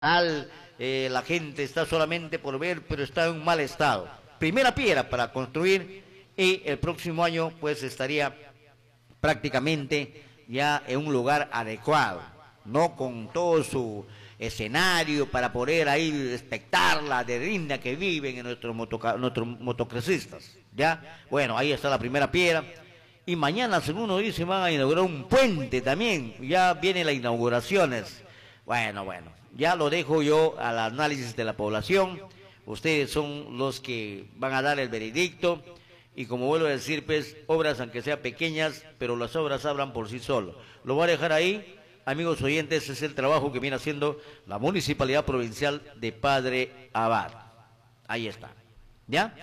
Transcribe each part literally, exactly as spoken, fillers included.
Al, eh, la gente está solamente por ver, pero está en un mal estado. Primera piedra para construir y el próximo año pues estaría prácticamente ya en un lugar adecuado, no con todo su escenario para poder ahí expectar la adrenalina que viven en nuestros, motoca nuestros motociclistas, ¿ya? Bueno, ahí está la primera piedra. Y mañana, según nos dice, van a inaugurar un puente también, ya vienen las inauguraciones. Bueno, bueno, ya lo dejo yo al análisis de la población, ustedes son los que van a dar el veredicto. Y como vuelvo a decir, pues, obras aunque sean pequeñas, pero las obras hablan por sí solas. Lo voy a dejar ahí, amigos oyentes, ese es el trabajo que viene haciendo la Municipalidad Provincial de Padre Abad. Ahí está, ¿ya?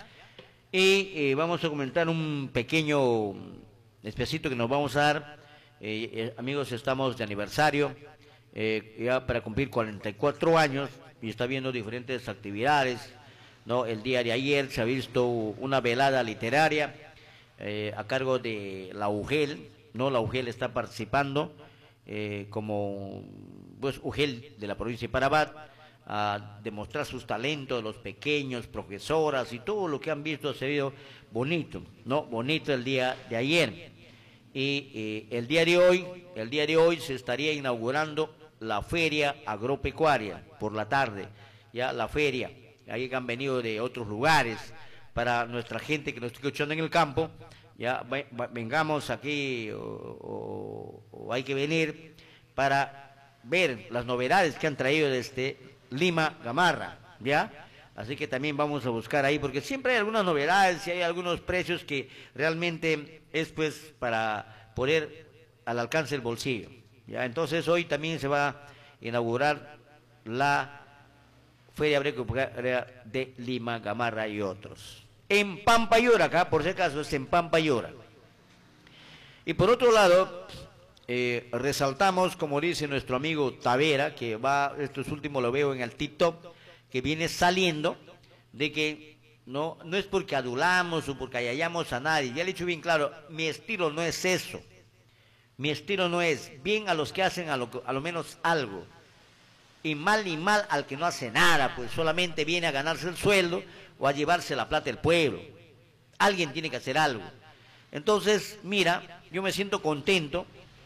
Y eh, vamos a comentar un pequeño espacito que nos vamos a dar. Eh, eh, amigos, estamos de aniversario, eh, ya para cumplir cuarenta y cuatro años, y está viendo diferentes actividades. ¿No? El día de ayer se ha visto una velada literaria eh, a cargo de la U G E L, ¿no? La U G E L está participando eh, como pues, U G E L de la provincia de Parabat a demostrar sus talentos, los pequeños, profesoras y todo lo que han visto se ha sido bonito, ¿no? Bonito el día de ayer. Y eh, el día de hoy, el día de hoy se estaría inaugurando la feria agropecuaria por la tarde, ya la feria. Ahí han venido de otros lugares, para nuestra gente que nos está escuchando en el campo, ya vengamos aquí o, o, o hay que venir para ver las novedades que han traído desde Lima, Gamarra, ¿ya? Así que también vamos a buscar ahí, porque siempre hay algunas novedades y hay algunos precios que realmente es pues para poner al alcance del bolsillo, ¿ya? Entonces hoy también se va a inaugurar la Feria Agropecuaria de Lima, Gamarra y otros. En Pampayora, acá por si acaso es en Pampayora. Y por otro lado, eh, resaltamos, como dice nuestro amigo Tavera, que va, estos últimos lo veo en el TikTok, que viene saliendo, de que no, no es porque adulamos o porque hayamos a nadie. Ya le he dicho bien claro, mi estilo no es eso. Mi estilo no es bien a los que hacen a lo, a lo menos algo. Y mal y mal al que no hace nada, pues solamente viene a ganarse el sueldo o a llevarse la plata del pueblo. Alguien tiene que hacer algo. Entonces, mira, yo me siento contento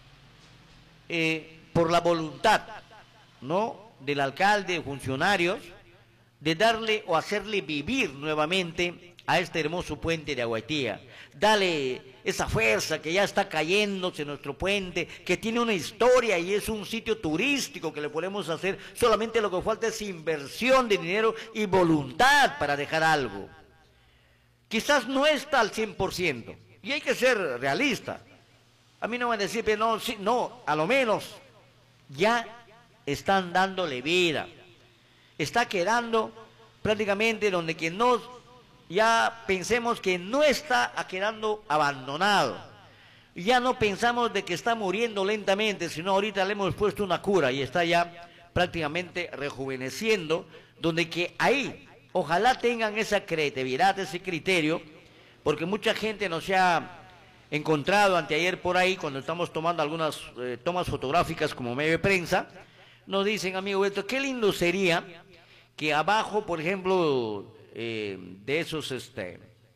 eh, por la voluntad, ¿no?, del alcalde, funcionarios, de darle o hacerle vivir nuevamente a este hermoso puente de Aguaitía. Dale esa fuerza que ya está cayéndose nuestro puente, que tiene una historia y es un sitio turístico que le podemos hacer. Solamente lo que falta es inversión de dinero y voluntad para dejar algo. Quizás no está al cien por ciento y hay que ser realista. A mí no me van a decir, pero no, sí, no, a lo menos ya están dándole vida. Está quedando prácticamente donde que no, ya pensemos que no está quedando abandonado. Ya no pensamos de que está muriendo lentamente, sino ahorita le hemos puesto una cura y está ya prácticamente rejuveneciendo, donde que ahí, ojalá tengan esa creatividad, ese criterio, porque mucha gente nos ha encontrado anteayer por ahí, cuando estamos tomando algunas eh, tomas fotográficas como medio de prensa, nos dicen, amigo Beto, qué lindo sería que abajo, por ejemplo, eh, de esos, este,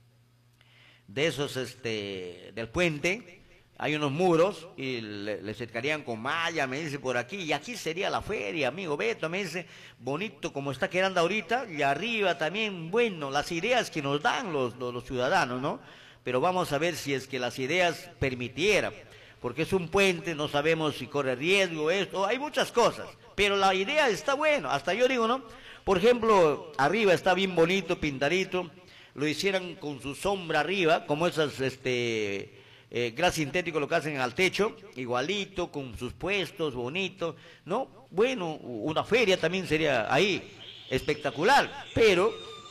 de esos, este, del puente, hay unos muros y le, le cercarían con malla, me dice por aquí, y aquí sería la feria, amigo Beto, me dice, bonito como está quedando ahorita, y arriba también, bueno, las ideas que nos dan los, los, los ciudadanos, ¿no? Pero vamos a ver si es que las ideas permitieran, porque es un puente, no sabemos si corre riesgo esto, hay muchas cosas, pero la idea está buena, hasta yo digo, ¿no? Por ejemplo, arriba está bien bonito, pintadito, lo hicieran con su sombra arriba, como esas, este, eh, gras sintético lo que hacen al techo, igualito, con sus puestos, bonitos, ¿no? Bueno, una feria también sería ahí, espectacular, pero,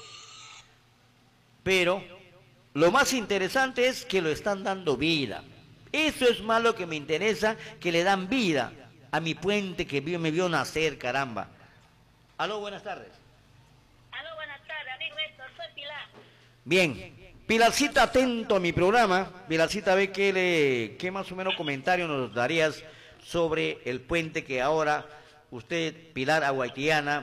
pero, lo más interesante es que lo están dando vida. Eso es más lo que me interesa, que le dan vida a mi puente que me vio nacer, caramba. Aló, buenas tardes. Aló, buenas tardes, amigo Héctor, soy Pilar. Bien, Pilarcita, atento a mi programa. Pilarcita, ve qué, le, qué más o menos comentario nos darías sobre el puente que ahora usted, Pilar Aguaitiana,